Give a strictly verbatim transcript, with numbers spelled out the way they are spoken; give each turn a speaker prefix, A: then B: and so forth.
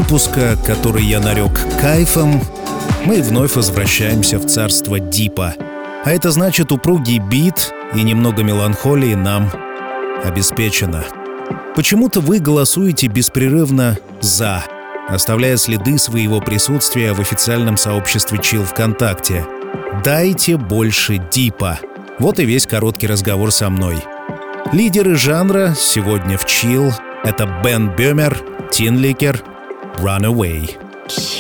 A: выпуска, который я нарек «Кайфом», мы вновь возвращаемся в царство дипа. А это значит, упругий бит и немного меланхолии нам обеспечено. Почему-то вы голосуете беспрерывно «за», оставляя следы своего присутствия в официальном сообществе Chill ВКонтакте. Дайте больше дипа. Вот и весь короткий разговор со мной. Лидеры жанра сегодня в Chill — это Бен Бёмер, Тинликер, Runaway.